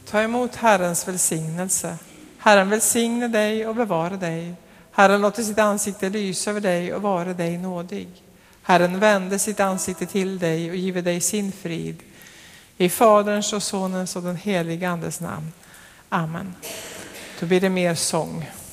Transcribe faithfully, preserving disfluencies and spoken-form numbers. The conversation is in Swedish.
Ta emot Herrens välsignelse. Herren välsigne dig och bevara dig. Herren låter sitt ansikte lysa över dig och vara dig nådig. Herren vände sitt ansikte till dig och giver dig sin frid. I Faderns och Sonens och den helige Andes namn. Amen. Då blir det mer sång.